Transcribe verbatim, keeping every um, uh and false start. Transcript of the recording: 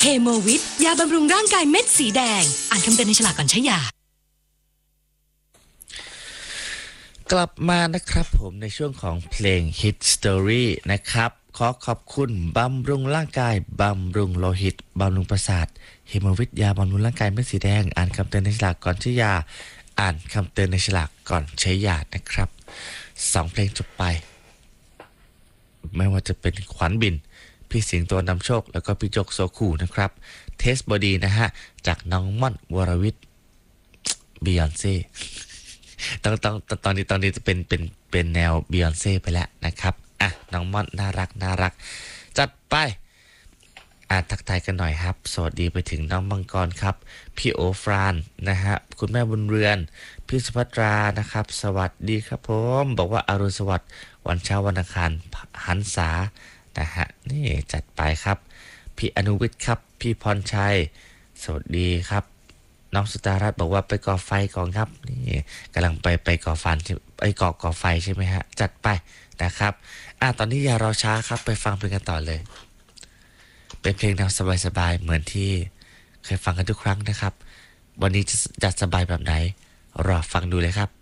เฮโมวิทยาบำรุงร่างกายเม็ดสีแดงอ่านคำเตือนในฉลากก่อนใช้ยากลับมานะครับผมในช่วงของเพลง Hit Story นะครับขอขอบคุณบำรุงร่างกายบำรุงโลหิตบำรุงประสาทเฮโมวิทยาบำรุงร่างกายเม็ดสีแดงอ่านคำเตือนในฉลากก่อนใช้ยาอ่านคำเตือนในฉลากก่อนใช้ยานะครับสองเพลงจบไปไม่ว่าจะเป็นขวัญบินพี่สิงโตนำโชคแล้วก็พี่จกโซคูนะครับเทสบอดีนะฮะจากน้องม่อนวรวิทย์บียอนเซ่ต้องต้องตอนนี้ตอนนี้จะเป็นเป็นเป็นแนวบียอนเซ่ไปแล้วนะครับอ่ะน้องม่อนน่ารักน่ารักจัดไปอ่ะทักทายกันหน่อยครับสวัสดีไปถึงน้องมังกรครับพี่โอฟรานนะฮะคุณแม่บุญเรือนพี่สุภัตรานะครับสวัสดีครับผมบอกว่าอรุณสวัสดิ์วันเช้าวันอังคารหันษานะฮะนี่จัดไปครับพี่อนุวิทย์ครับพี่พรชัยสวัสดีครับน้องสุตารัตน์บอกว่าไปก่อไฟก่อนครับนี่กำลังไปไปก่อฟันไอ้ก่อก่อไฟใช่ไหมฮะจัดไปนะครับอ่ะตอนนี้อย่ารอช้าครับไปฟังเพลงกันต่อเลยเป็นเพลงแนวสบายๆเหมือนที่เคยฟังกันทุกครั้งนะครับวันนี้จะจะสบายแบบไหนรอฟังดูเลยครับ